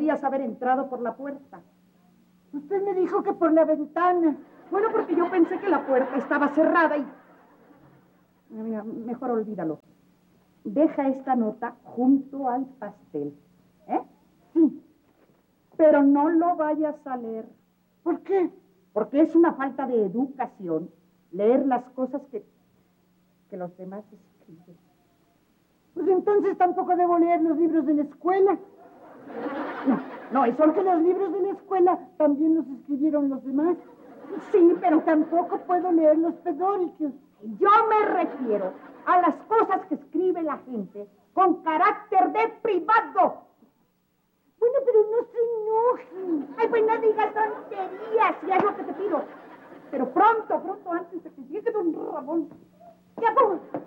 podías haber entrado por la puerta. Usted me dijo que por la ventana. Bueno, porque yo pensé que la puerta estaba cerrada y... Mira, mejor olvídalo. Deja esta nota junto al pastel. ¿Eh? Sí. Pero no lo vayas a leer. ¿Por qué? Porque es una falta de educación leer las cosas que los demás escriben. Pues entonces tampoco debo leer los libros de la escuela. No, es porque los libros de la escuela también los escribieron los demás. Sí, pero tampoco puedo leer los pedólicos. Yo me refiero a las cosas que escribe la gente con carácter de privado. Bueno, pero no se enojen. Ay, pues no digas tonterías, y es lo que te pido. Pero pronto, antes de que llegue don Ramón. ¡Ya vamos!